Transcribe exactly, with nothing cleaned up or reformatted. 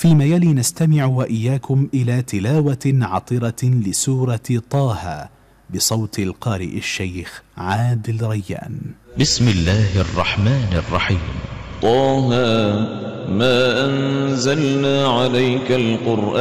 فيما يلي نستمع وإياكم إلى تلاوة عطرة لسورة طه بصوت القارئ الشيخ عادل ريان. بسم الله الرحمن الرحيم. طه ما أنزلنا عليك القرآن